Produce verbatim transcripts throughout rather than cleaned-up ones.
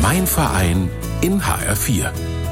Mein Verein in H R vier.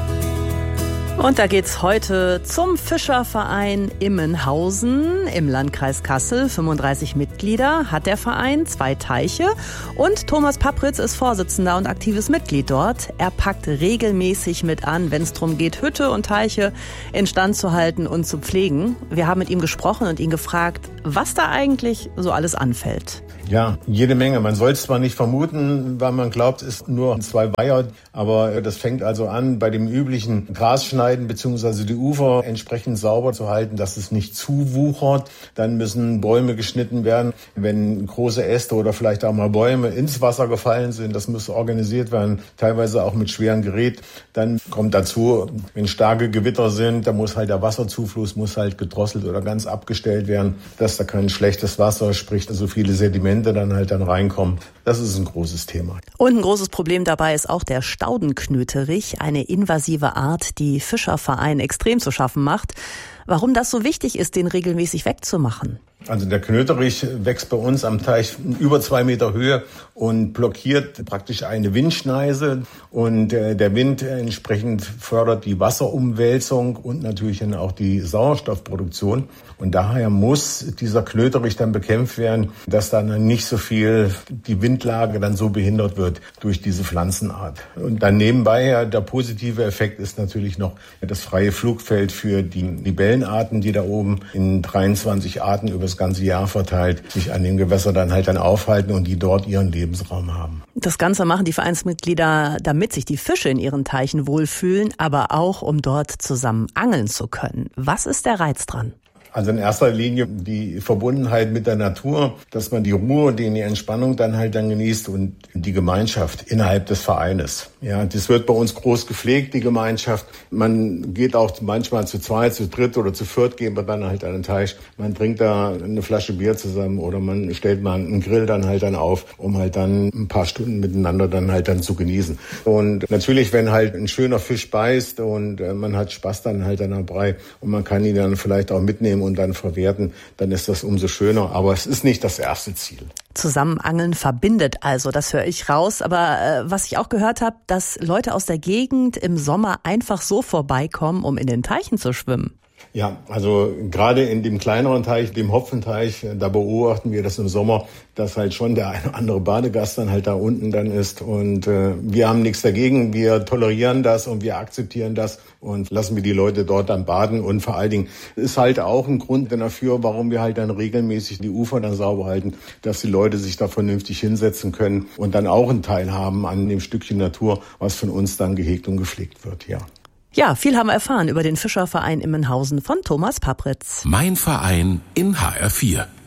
Und da geht's heute zum Fischerverein Immenhausen im Landkreis Kassel. fünfunddreißig Mitglieder hat der Verein, zwei Teiche. Und Thomas Pappritz ist Vorsitzender und aktives Mitglied dort. Er packt regelmäßig mit an, wenn es darum geht, Hütte und Teiche instand zu halten und zu pflegen. Wir haben mit ihm gesprochen und ihn gefragt, was da eigentlich so alles anfällt. Ja, jede Menge. Man soll es zwar nicht vermuten, weil man glaubt, es ist nur zwei Weiher, aber das fängt also an, bei dem üblichen Grasschneiden bzw. die Ufer entsprechend sauber zu halten, dass es nicht zuwuchert. Dann müssen Bäume geschnitten werden, wenn große Äste oder vielleicht auch mal Bäume ins Wasser gefallen sind. Das muss organisiert werden, teilweise auch mit schwerem Gerät. Dann kommt dazu, wenn starke Gewitter sind, da muss halt der Wasserzufluss muss halt gedrosselt oder ganz abgestellt werden, dass da kein schlechtes Wasser, sprich so viele Sedimente dann halt dann reinkommen. Das ist ein großes Thema. Und ein großes Problem dabei ist auch der Staudenknöterich, eine invasive Art, die Fischerverein extrem zu schaffen macht. Warum das so wichtig ist, den regelmäßig wegzumachen? Also der Knöterich wächst bei uns am Teich über zwei Meter Höhe und blockiert praktisch eine Windschneise. Und äh, der Wind entsprechend fördert die Wasserumwälzung und natürlich dann auch die Sauerstoffproduktion. Und daher muss dieser Knöterich dann bekämpft werden, dass dann nicht so viel die Windlage dann so behindert wird durch diese Pflanzenart. Und dann nebenbei ja, der positive Effekt ist natürlich noch das freie Flugfeld für die Libellenarten, die da oben in dreiundzwanzig Arten über das ganze Jahr verteilt sich an dem Gewässer dann halt dann aufhalten und die dort ihren Lebensraum haben. Das Ganze machen die Vereinsmitglieder, damit sich die Fische in ihren Teichen wohlfühlen, aber auch, um dort zusammen angeln zu können. Was ist der Reiz dran? Also in erster Linie die Verbundenheit mit der Natur, dass man die Ruhe, die Entspannung dann halt dann genießt und die Gemeinschaft innerhalb des Vereines. Ja, das wird bei uns groß gepflegt, die Gemeinschaft. Man geht auch manchmal zu zweit, zu dritt oder zu viert gehen wir dann halt an den Teich. Man trinkt da eine Flasche Bier zusammen oder man stellt mal einen Grill dann halt dann auf, um halt dann ein paar Stunden miteinander dann halt dann zu genießen. Und natürlich, wenn halt ein schöner Fisch beißt und man hat Spaß dann halt dann dabei und man kann ihn dann vielleicht auch mitnehmen und dann verwerten, dann ist das umso schöner. Aber es ist nicht das erste Ziel. Zusammenangeln verbindet also, das höre ich raus. Aber äh, was ich auch gehört habe, dass Leute aus der Gegend im Sommer einfach so vorbeikommen, um in den Teichen zu schwimmen. Ja, also gerade in dem kleineren Teich, dem Hopfenteich, da beobachten wir das im Sommer, dass halt schon der eine oder andere Badegast dann halt da unten dann ist. Und äh, wir haben nichts dagegen, wir tolerieren das und wir akzeptieren das und lassen wir die Leute dort dann baden. Und vor allen Dingen ist halt auch ein Grund dafür, warum wir halt dann regelmäßig die Ufer dann sauber halten, dass die Leute sich da vernünftig hinsetzen können und dann auch einen Teil haben an dem Stückchen Natur, was von uns dann gehegt und gepflegt wird, ja. Ja, viel haben wir erfahren über den Fischerverein Immenhausen von Thomas Pappritz. Mein Verein in H R vier.